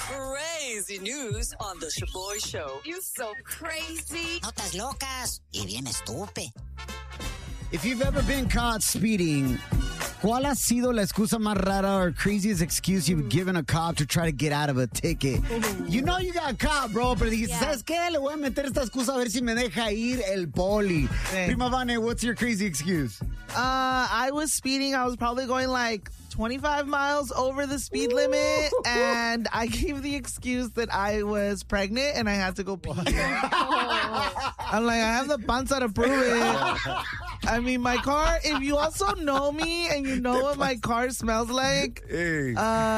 Crazy news on the Shaboy Show. You so crazy. Notas locas y bien estúpido. If you've ever been caught speeding, ¿cuál ha sido la excusa más rara or craziest excuse you've given a cop to try to get out of a ticket? You know you got caught, bro, pero dijiste, ¿sabes qué? Le voy a meter esta excusa a ver si me deja ir el poli. Prima Vane, what's your crazy excuse? I was speeding. I was probably going like 25 miles over the speed limit, and I gave the excuse that I was pregnant and I had to go pee. I'm like, I have the panza to prove it. I mean, my car, if you also know me and you know what my car smells like, it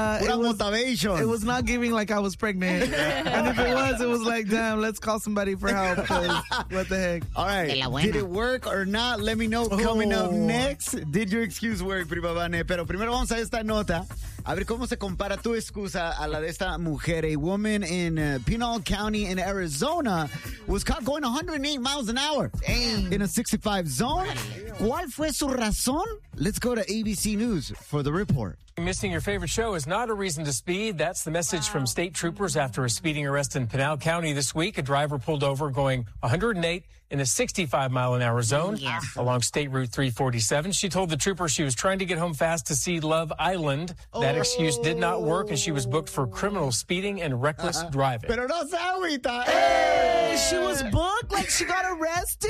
was not giving like I was pregnant. And if it was like, damn, let's call somebody for help. What the heck? All right. Did it work or not? Let me know. Coming up next, did your excuse work, Prima Vane? Pero primero vamos a esta nota. A ver cómo se compara tu excusa a la de esta mujer. A woman in Pinal County in Arizona was caught going 108 miles an hour in a 65 zone. ¿Cuál fue su razón? Let's go to ABC News for the report. Missing your favorite show is not a reason to speed. That's the message from state troopers after a speeding arrest in Pinal County this week. A driver pulled over going 108 in a 65-mile-an-hour zone along State Route 347. She told the trooper she was trying to get home fast to see Love Island. That excuse did not work, and she was booked for criminal speeding and reckless driving. Pero no se agüita. Hey, she was booked? Like she got arrested?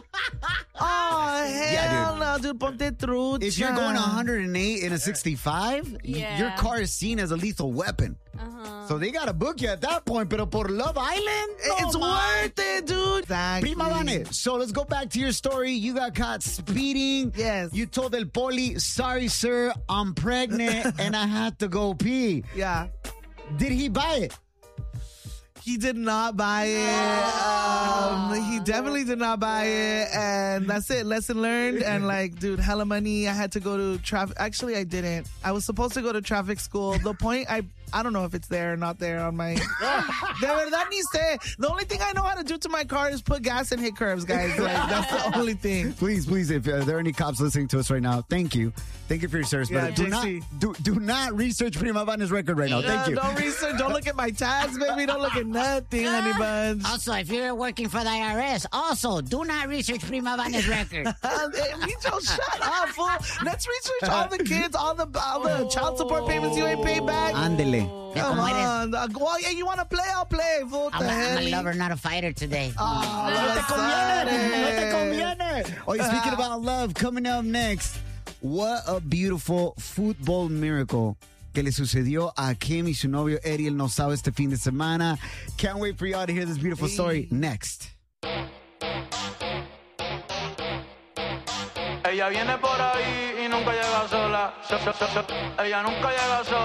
Oh, hell no, dude. Ponte trucha. If you're going 108 in a 65, your car is seen as a lethal weapon. So they got to book you at that point. Pero por Love Island? It's worth it, dude. Exactly. Prima Vane, so let's go back to your story. You got caught speeding. Yes. You told El Poli, sorry, sir, I'm pregnant and I had to go pee. Yeah. Did he buy it? He did not buy it. He definitely did not buy it. And that's it. Lesson learned. And like, dude, hella money. I had to go to traffic. Actually, I didn't. I was supposed to go to traffic school. The point, I don't know if it's there or not there on my... De verdad ni sé. The only thing I know how to do to my car is put gas and hit curbs, guys. Like, that's the only thing. Please, if there are any cops listening to us right now, thank you. Thank you for your service. Yeah, but do not research Prima Vane's record right now. Thank you. Don't research. Don't look at my tags, baby. Don't look at nothing, honey buns. Also, if you're working for the IRS, also, do not research Prima Vane's record. Micho, shut up, fool. Let's research all the kids, all the child support payments you ain't paid back. Ándele. Come on. Well, yeah, you want to play? I'll play. Fool. I'm a lover, not a fighter today. No te conviene. Oh, speaking about love, coming up next, what a beautiful football miracle que le sucedió a Kim y su novio Eddie El Nosao este fin de semana. Can't wait for y'all to hear this beautiful story next. Ella viene por ahí y nunca llega sola. Ella nunca llega sola.